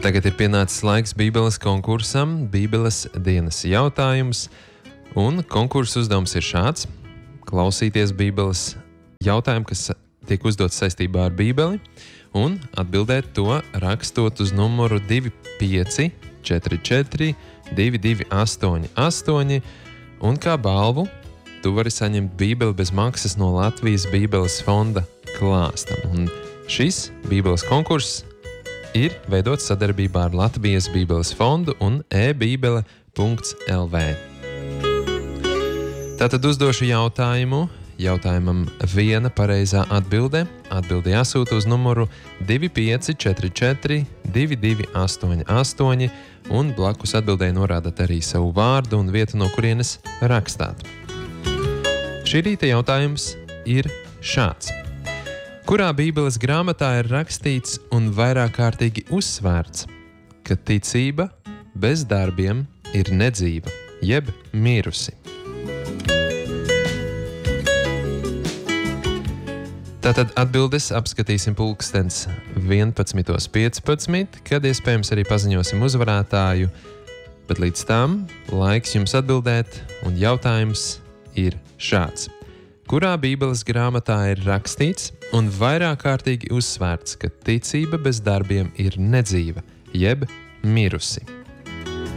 Tagad ir pienācis laiks Bībeles konkursam, Bībeles dienas jautājums, un konkursa uzdevums ir šāds: klausīties Bībeles jautājumu, kas tiek uzdots saistībā ar Bībeli, un atbildēt to rakstot uz numuru 2544 2288, un kā balvu tu vari saņemt Bībeli bez maksas no Latvijas Bībeles fonda klāstam. Un šis Bībeles konkurss ir veidots sadarbībā ar Latvijas Bībeles fondu un e-bībele.lv. Tātad uzdošu jautājumu. Jautājumam viena pareizā atbilde. Atbilde jāsūta uz numuru 2544 2288, un blakus atbildēji norādat arī savu vārdu un vietu, no kurienes rakstāt. Šī rīta jautājums ir šāds: kurā Bībeles grāmatā ir rakstīts un vairāk kārtīgi uzsvērts, ka ticība bez darbiem ir nedzīva, jeb mirusi? Tātad atbildes apskatīsim pulkstens 11:15, kad iespējams arī paziņosim uzvarētāju, bet līdz tam laiks jums atbildēt, un jautājums ir šāds: kurā Bībeles grāmatā ir rakstīts un vairāk kārtīgi uzsvērts, ka ticība bez darbiem ir nedzīva, jeb mirusi?